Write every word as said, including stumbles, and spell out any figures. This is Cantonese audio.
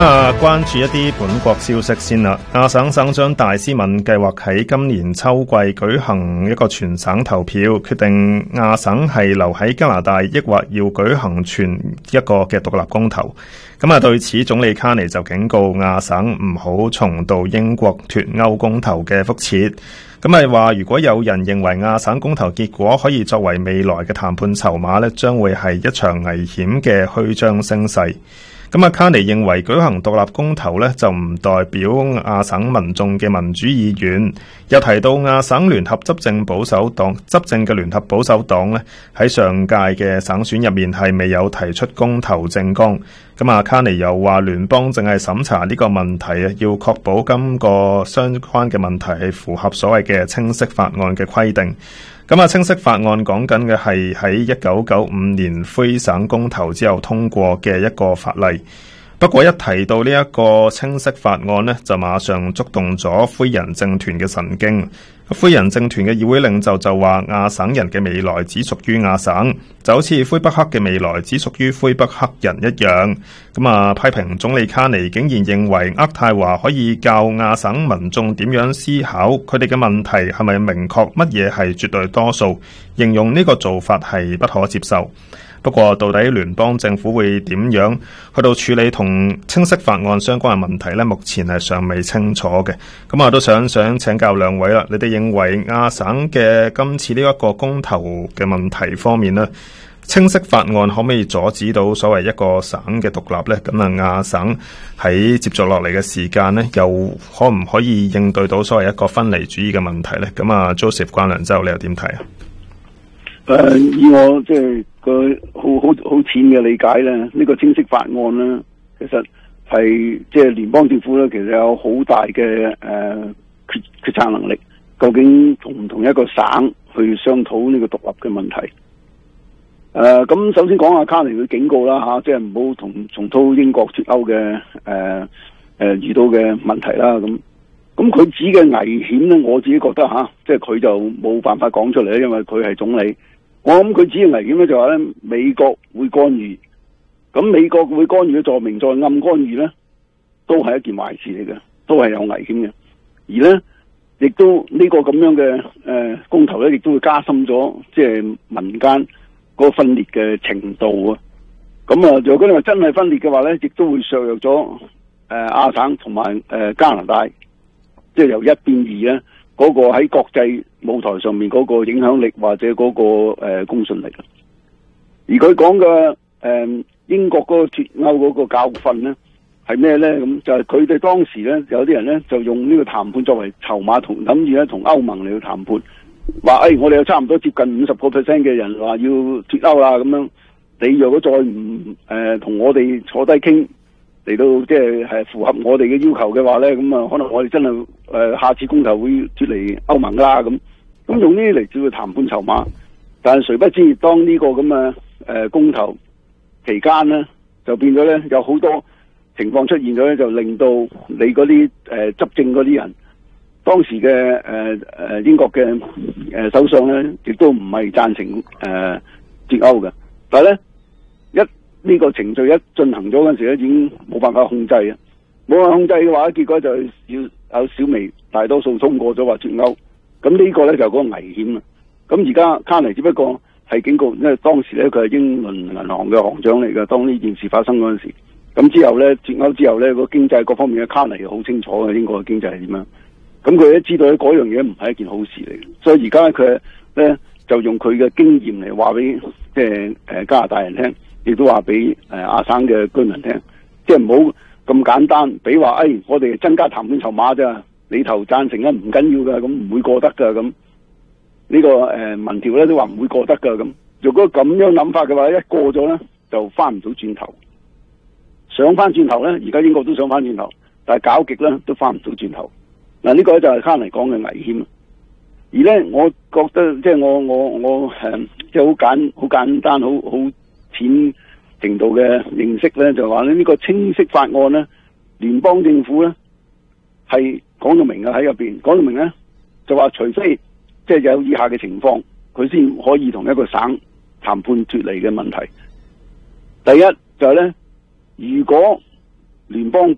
啊，關注一啲本國消息先啦。亞省省長戴斯敏計劃喺今年秋季舉行一個全省投票，決定亞省係留喺加拿大，抑或要舉行全一個嘅獨立公投。咁啊，對此總理卡尼就警告亞省唔好重蹈英國脫歐公投嘅覆轍。咁係話，如果有人認為亞省公投結果可以作為未來嘅談判籌碼呢，將會係一場危險嘅虛張聲勢。咁啊，卡尼認為舉行獨立公投呢，就唔代表亞省民眾嘅民主意願。又提到亞省聯合執政保守黨執政嘅聯合保守黨呢，喺上屆嘅省選入面係未有提出公投政綱。咁啊，卡尼又話聯邦正係審查呢個問題啊，要確保今個相關嘅問題係符合所謂嘅清晰法案嘅規定。咁啊，清晰法案講緊嘅係喺一九九五年魁省公投之後通過嘅一個法例。不過一提到呢一個清晰法案呢，就馬上觸動咗魁人政團嘅神經。魁人政團嘅議會領袖就話亞省人嘅未來只屬於亞省，就好似魁北克嘅未來只屬於魁北克人一樣。咁啊，批評總理卡尼竟然認為渥太華可以教亞省民眾點樣思考，佢哋嘅問題係咪明確乜嘢係絕對多數，形容呢個做法係不可接受。不過到底聯邦政府會點樣去到處理同清晰法案相關嘅問題呢？目前係尚未清楚嘅。咁我都想想請教兩位啦，你哋認為亞省嘅今次呢一個公投嘅問題方面呢，清晰法案可唔可以阻止到所謂一個省嘅獨立呢？咁啊，亞省喺接續落嚟嘅時間呢，又可唔可以應對到所謂一個分離主義嘅問題呢？咁啊 ，Joseph 關良州，你又點睇啊？ 誒、呃，以我即係個好好好淺嘅理解咧，呢、這個清晰法案咧，其實係即係聯邦政府咧，其實有好大嘅誒、呃、決決策能力。究竟同唔同一個省去商討呢個獨立嘅問題？誒、呃，咁首先講下卡尼嘅警告啦吓、啊，即係唔好同重蹈英國脫歐嘅誒誒遇到嘅問題啦。咁咁佢指嘅危險咧，我自己覺得吓、啊，即係佢就冇辦法講出嚟，因為佢係總理。我諗佢指嘅危險咧就話咧，美國會干預，咁美國會干預嘅在明在暗干預咧，都係一件壞事嚟嘅，都係有危險嘅。而咧，亦都呢個咁樣嘅誒、呃、公投咧，亦都會加深咗即係民間嗰個分裂嘅程度啊。咁啊，如果你話真係分裂嘅話咧，亦都會削弱咗誒、呃、亞省同埋誒加拿大，即係由一變二咧。嗰個喺國際舞台上面嗰個影響力或者嗰、那個誒、呃、公信力，而佢講嘅誒英國嗰個脫歐嗰個教訓咧係咩咧？咁就係佢哋當時咧有啲人咧就用呢個談判作為籌碼，同諗住咧同歐盟嚟去談判，話誒、哎、我哋有差唔多接近五十個 percent 嘅人話要脫歐啦，咁樣你若果再唔誒同我哋坐低傾，嚟到即係係符合我哋嘅要求嘅話咧，咁啊可能我哋真係誒、呃、下次公投會脫離歐盟啦，咁咁用呢啲嚟做談判籌碼。但係誰不知當呢個咁嘅誒公投期間咧，就變咗咧有好多情況出現咗咧，就令到你嗰啲誒執政嗰啲人，當時嘅誒誒英國嘅誒、呃、首相咧，亦都唔係贊成誒脫歐嘅，但係咧一。呢個程序一進行咗嗰陣時咧，已經冇辦法控制啊！冇辦法控制嘅話，結果就要有小微大多數通過咗話脫歐。咁呢個咧就嗰個危險啦。咁而家卡尼只不過係警告，因為當時咧佢係英倫銀行嘅行長嚟嘅，當呢件事發生嗰陣時，咁之後咧脫歐之後咧個經濟各方面嘅卡尼好清楚嘅英國嘅經濟係點樣。咁佢都知道咧嗰樣嘢唔係一件好事嚟嘅，所以而家佢咧就用佢嘅經驗嚟話俾即係誒加拿大人聽。亦都話俾誒亞省嘅居民聽，即係唔好咁簡單，比如話誒，我哋增加談判籌碼啫，你投贊成咧唔緊要㗎，咁唔會過得㗎，咁呢、這個誒、呃、民調咧都話唔會過得㗎，咁如果咁樣諗法嘅話，一過咗咧就翻唔到轉頭，想翻轉頭咧，而家英國都想翻轉頭，但係搞極咧都翻唔到轉頭。嗱、啊，呢、這個就係卡尼講嘅危險。而咧，我覺得即係我我我誒，即係好簡好簡單，好好。淺程度嘅認識咧，就話咧呢個清晰法案咧，聯邦政府咧係講到明嘅喺入邊，講到明咧就話除非即係有以下嘅情況，佢先可以同一個省談判脫離嘅問題。第一就係咧，如果聯邦